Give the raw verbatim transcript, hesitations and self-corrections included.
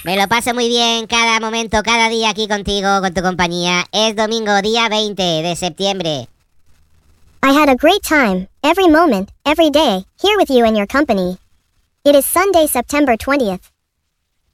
Me lo paso muy bien cada momento, cada día aquí contigo, con tu compañía. Es domingo, día veinte de septiembre. I had a great time, every moment, every day, here with you and your company. It is Sunday, September twentieth.